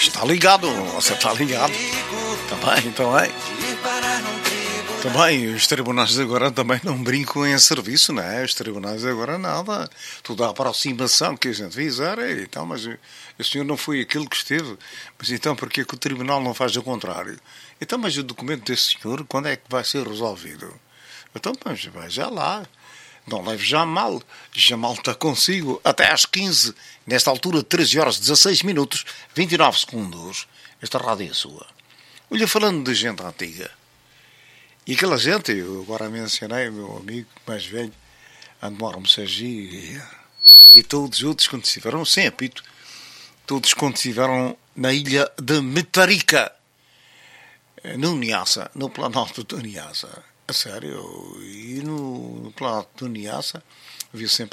Está ligado, você está ligado. Também, também. Também, os tribunais agora também não brincam em serviço, não é? Os tribunais agora nada. Toda a aproximação que a gente fizer, então, mas o senhor não foi aquele que esteve. Mas então, por que o tribunal não faz o contrário? Então, mas o documento desse senhor, quando é que vai ser resolvido? Então, mas vai já lá. Não leve já mal está consigo. Até às 15, nesta altura, 13 horas, 16 minutos, 29 segundos. Esta rádio é sua. Olha, falando de gente antiga. E aquela gente, eu agora mencionei o meu amigo mais velho, Andomar Messagi, e todos os outros quando estiveram, sem apito, todos quando estiveram na ilha de Metarica, no Niassa, no Planalto do Niassa. A sério, e no Planalto do Niassa havia sempre